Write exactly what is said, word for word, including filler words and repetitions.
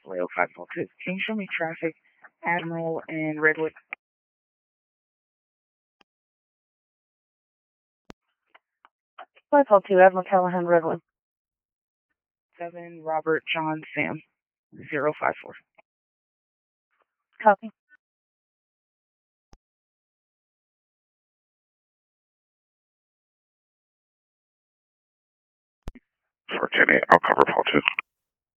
Leo five four two. Can you show me traffic, Admiral, and Redwood? five four two, Admiral Callahan, Redwood. seven, Robert John Sam, zero five four. Copy. four ten eight, I'll cover Paul two.